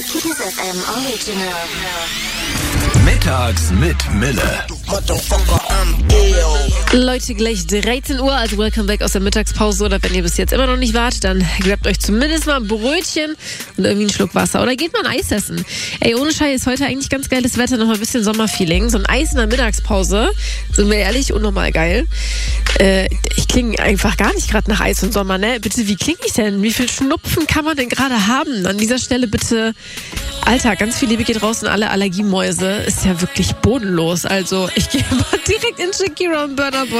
Kiss FM Original. Mittags mit Mille. Leute, gleich 13 Uhr, also welcome back aus der Mittagspause. Oder wenn ihr bis jetzt immer noch nicht wart, dann grabt euch zumindest mal ein Brötchen und irgendwie einen Schluck Wasser. Oder geht mal ein Eis essen. Ey, ohne Scheiß, heute eigentlich ganz geiles Wetter, nochmal ein bisschen Sommerfeeling. So ein Eis in der Mittagspause, sind wir ehrlich, unnormal geil. Ich klinge einfach gar nicht gerade nach Eis und Sommer, ne? Bitte, wie klinge ich denn? Wie viel Schnupfen kann man denn gerade haben? An dieser Stelle bitte, Alter, ganz viel Liebe geht raus an alle Allergiemäuse. Ist ja wirklich bodenlos. Also, ich gehe mal direkt in Shakira und Burna Boy.